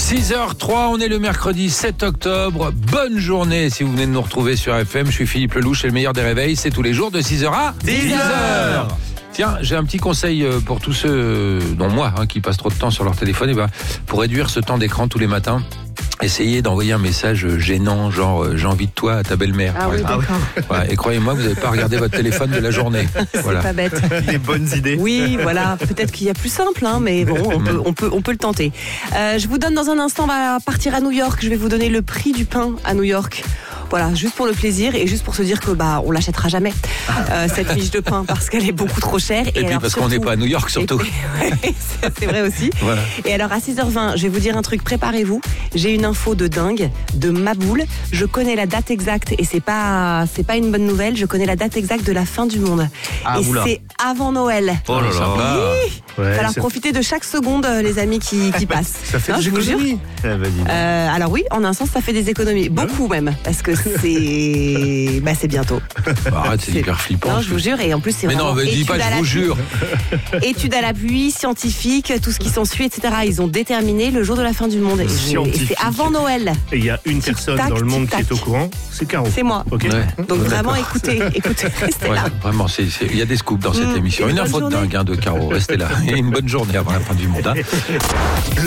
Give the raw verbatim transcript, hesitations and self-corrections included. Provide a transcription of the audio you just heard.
six heures trois, on est le mercredi sept octobre. Bonne journée si vous venez de nous retrouver sur F M. Je suis Philippe Lelouch et le meilleur des réveils, c'est tous les jours de six heures à dix heures. Tiens, j'ai un petit conseil pour tous ceux, dont moi, hein, qui passent trop de temps sur leur téléphone. Et ben, pour réduire ce temps d'écran tous les matins, essayez d'envoyer un message gênant, genre euh, j'ai envie de toi à ta belle-mère. Ah oui, d'accord. Ouais, et croyez-moi, vous n'avez pas regardé votre téléphone de la journée. C'est Voilà. pas bête. Des bonnes idées. Oui, voilà. Peut-être qu'il y a plus simple, hein, mais bon, on peut, on peut, on peut le tenter. Euh, je vous donne dans un instant, on va partir à New York. Je vais vous donner le prix du pain à New York. Voilà, juste pour le plaisir et juste pour se dire que bah on l'achètera jamais euh, cette miche de pain parce qu'elle est beaucoup trop chère. Et, et puis alors, parce surtout, qu'on n'est pas à New York surtout. Puis, ouais, c'est, c'est vrai aussi. Voilà. Et alors à six heures vingt, je vais vous dire un truc, préparez-vous. J'ai une info de dingue, de ma boule. Je connais la date exacte et c'est pas c'est pas une bonne nouvelle. Je connais la date exacte de la fin du monde. Ah, et oula. c'est avant Noël. Oh là là. Oui. Ouais, Alors ça- profitez de chaque seconde, euh, les amis qui, qui passent. Ça fait Hein, des je vous jure. économies. Ah, bah, dis donc. Euh, alors oui, en un sens, ça fait des économies, beaucoup même, parce que c'est, bah c'est bientôt. Bah, arrête, c'est C'est- hyper flippant. Non, je vous jure, et en plus c'est Mais vraiment non, mais dis étude pas, à je vous l'appui. jure. Études à l'appui, scientifique, tout ce qui s'ensuit, et cetera. Ils ont déterminé le jour de la fin du monde. Et je- Et Scientifique. c'est avant Noël. Et il y a une personne Tic-tac, dans le monde qui est tic-tac. au courant, c'est Caro. C'est moi. Ok. Ouais. Donc vraiment, D'accord. écoutez, écoutez, restez Ouais, là. vraiment, c'est, c'est- il y a des scoops dans cette Mmh, émission. une Une bonne info de journée. dingue hein, de Caro. Restez là. Et une bonne journée avant la fin du monde. Hein.